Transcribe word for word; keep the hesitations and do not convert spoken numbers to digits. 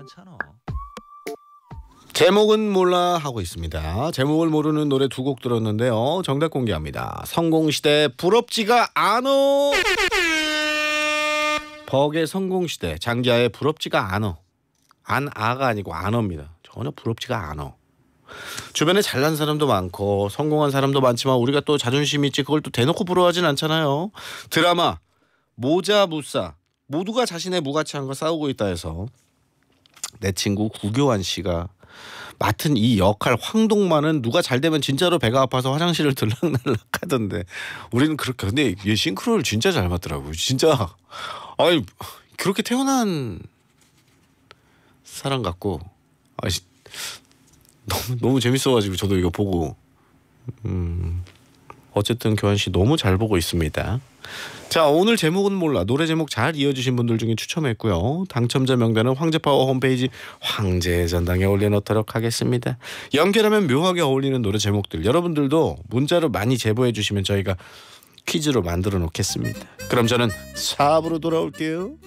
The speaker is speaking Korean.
않잖아. 제목은 몰라 하고 있습니다. 제목을 모르는 노래 두 곡 들었는데요. 정답 공개합니다. 성공시대 부럽지가 않어. 벅의 성공시대, 장기하의 부럽지가 않어. 안아가 아니고 안어입니다. 전혀 부럽지가 않어. 주변에 잘난 사람도 많고 성공한 사람도 많지만 우리가 또 자존심 있지 그걸 또 대놓고 부러워하진 않잖아요. 드라마 모자 무사 모두가 자신의 무가치한 거 싸우고 있다 해서 내 친구 구교환 씨가 맡은 이 역할 황동만은 누가 잘 되면 진짜로 배가 아파서 화장실을 들락날락 하던데 우리는 그렇게 근데 얘 싱크로를 진짜 잘 맞더라고요. 진짜 아니 그렇게 태어난 사람 같고 아니 너무 너무 재밌어가지고 저도 이거 보고 음 어쨌든 교환 씨 너무 잘 보고 있습니다. 자 오늘 제목은 몰라 노래 제목 잘 이어주신 분들 중에 추첨했고요. 당첨자 명단은 황제파워 홈페이지 황제의 전당에 올려놓도록 하겠습니다. 연결하면 묘하게 어울리는 노래 제목들 여러분들도 문자로 많이 제보해 주시면 저희가 퀴즈로 만들어 놓겠습니다. 그럼 저는 사 부로 돌아올게요.